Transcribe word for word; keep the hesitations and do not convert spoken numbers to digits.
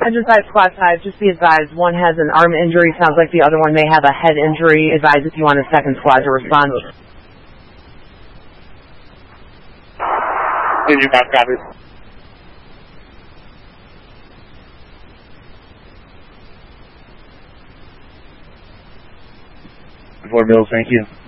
Advise squad five, just be advised, one has an arm injury, sounds like the other one may have a head injury. Advise if you want a second squad to respond. Engine five copies. Fort Mills, thank you.